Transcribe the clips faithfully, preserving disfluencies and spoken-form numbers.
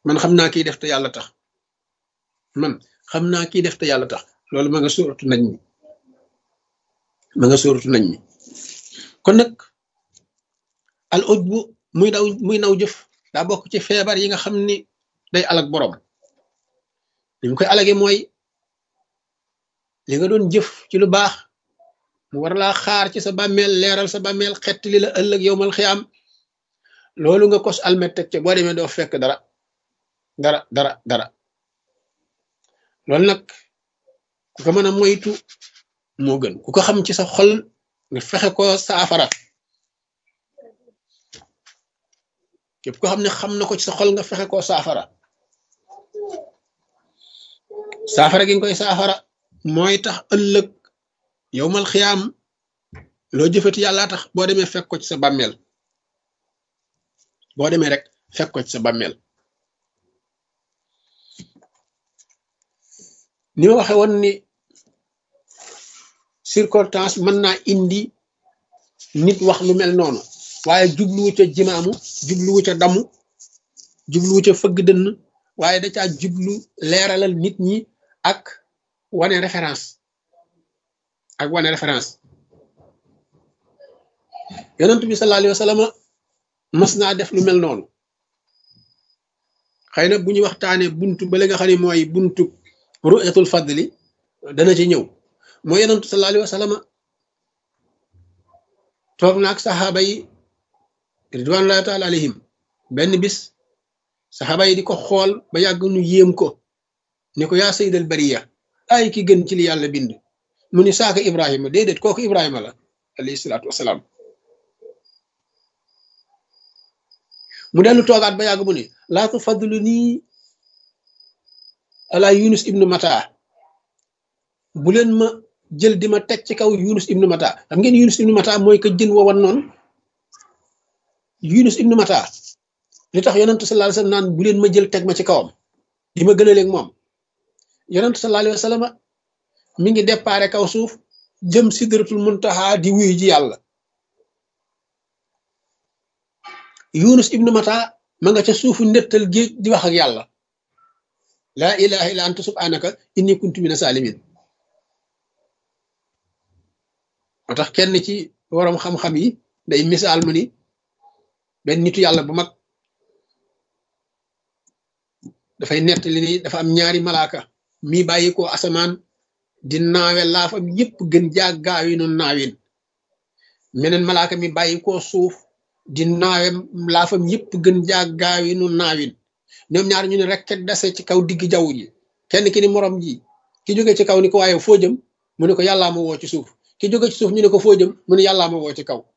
man xam naa kiy def te yàlla tax man xam naa kiy def te yàlla tax loolu ma nga sóoratu nañ mi ma nga sóoratu nañ mi kon nag al ujbu muy daw muy naw jëf daa bokk ci feebar yi nga xam ni day alag borom li mu koy alage mooy li nga doon jëf ci lu baax mu war laa xaar ci sa bàmmeel leeral sa bàmmeel xett li la ëllëg yowmal xiyaam loolu nga kos almet teg ca boo demee doo fekk dara dara dara dara loolu nag ku ko mën a moytu moo gën ku ko xam ci sa xol nga fexe ko saafara képp ko xam ne xam na ko ci sa xol nga fexe koo saafara saafara gi nga koy saafara mooy tax ëllëg yowmal xiyaam loo jëfati yàlla tax boo demee fekk ko ci sa bàmmeel boo demee rek fekk ko ci sa bàmmeel ni ma waxe woon ni circonstance mën naa indi nit wax lu mel noonu waaye jubluwu ca jimaamu jubluwu ca damu jubluwu ca fëgg dënn waaye da caa jublu leeralal nit ñi ak wane référence ak wane référence yonent bi sallallahu alayhi wa sallam mas naa def lu mel noonu xëy na bu ñu waxtaanee buntu ba la nga xam ne mooy buntu ru'yatul fadli dana ci ñëw mooy yonent sallallahu alayhi wa sallam toog na ak saxaaba yi ridwanullahi taala alayhim benn bis saxaaba yi di ko xool ba yàgg nu yéem ko ni ko yaa sayyidal bariya ay ki gën ci li yàlla bind mu ni saaka ibrahima déedéet kooku ibrahima la alayhi salaatu wasalaam mu dellu toogaat ba yàgg mu ni laa tufaddilu nii ala yunus ibnu mata bu leen ma jël di ma teg ci kaw yunus ibnu mata xam ngeen yunus ibnu mata mooy ka jën wowan noonu yunus ibnu mata li tax yonentu sallallahu alayhi wa sallam naan bu leen ma jël teg ma ci kawam di ma gën a leeg moom yonentu sallallahu alayhi wa sallam mi ngi déparé kaw suuf jëm sidratul muntaha di wuyu ji yàlla yunus ibnu mata ma nga ca suufu ndettal géej di wax ak yàlla laa ilaha illa anta subhanaka inni kuntu mina salimin moo tax kenn ci waroom xam-xam yi day misaal mu ni benn nitu yàlla bu mag dafay nett li ni dafa am ñaari malaaka mi bàyyi ko asamaan di naawe laafam yépp gën jaag gaawi noonu naawin meneen malaaka mi bàyyi ko suuf di naawe laafam yépp gën jaag gaawi noonu naawin ñoom ñaar ñu ne rek dase ci kaw digg jaww ji kenn ki ni morom ji ki jóge ci kaw ni ko waaye foo jëm mu ne ko yàllaa ma woo ci suuf ki jóge ci suuf ñu ne ko foo jëm mu ne yàllaa ma woo ci kaw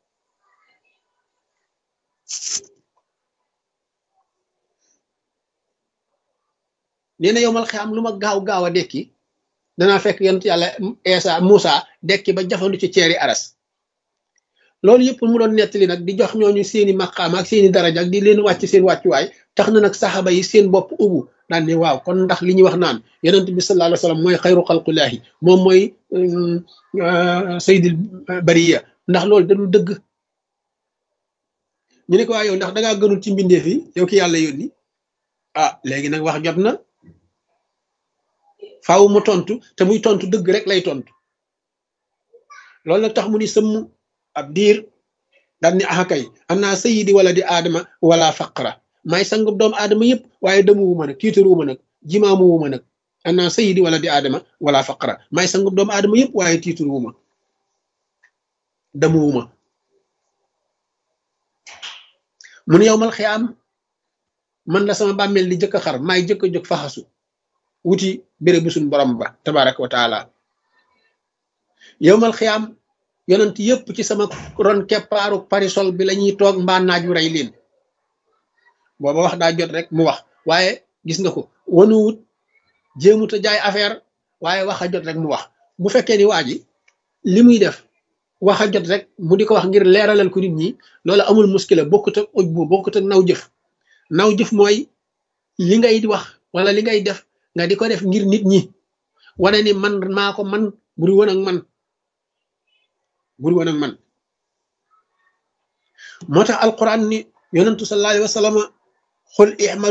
nee na yowmal xiyaam lu ma gaaw gaaw a dekki danaa fekk yonent yàlla Eesa Muusa dekki ba jafandu ci ceeri aras loolu yëpp mu doon nettali nag di jox ñooñu seeni maqaama ak seeni daraja ak di leen wàcc seen wàccuwaay tax na nag saxaaba yi seen bopp ubu daan ne waaw kon ndax li ñuy wax naan yonent bi sallallahu alayhi wa sallam mooy xayru xalqulaahi moom mooy sayyidul bariya ndax loolu da dul dëgg ñu ne ko waa yow ndax dangaa gënul ci mbindeef yi yow ki yàlla yónni ah léegi nag wax jot na faaw mu tontu te muy tontu dëgg rek lay tontu loolu nag tax mu ni sëmm ab diir daan ni axa kay ana sayidi wala di aadama wala faqra maay sangub doomu aadama yëpp waaye demuwuma nag tiitaruwuma nag jimaamuwuma nag ana sayidi wala di aadama wala faqra maay sangub doomu aadama yëpp waaye tiitaruwuma demuwuma mu ne yowmal xiyaam man la sama bàmmeel di jëkk a xar maay jëkk a jóg faxasu wuti béré bu suñ borom ba tabaraka wa taala yowmal xiyaam yonent yëpp ci sama ron keppaaru parisol bi la ñuy toog mbaa naaj wu rey leen booba wax daa jot rek mu wax waaye gis nga ko wanuwut jéemut a jaay affaire waaye wax a jot rek mu wax bu fekkee ni waa ji li muy def wax a jot rek mu di ko wax ngir leeralal ko nit ñi loolu amul muskila bokkut ak uj bu bokkut ak naw jëf naw jëf mooy li ngay wax wala li ngay def nga di ko def ngir nit ñi wane ni man maa ko man buri woon ak man buri woon ak man moo tax alquran ni yonentu sallallahu alayhi wa sallam xul